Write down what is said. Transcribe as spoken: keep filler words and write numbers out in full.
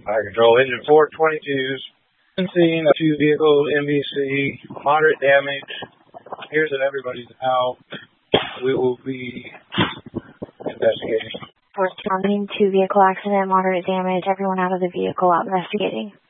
Fire Control, engine four twenty-twos. Scene, two vehicle, M V C, moderate damage. Here's that everybody's out. We will be investigating. Fourth County, two vehicle accident, moderate damage. Everyone out of the vehicle out investigating.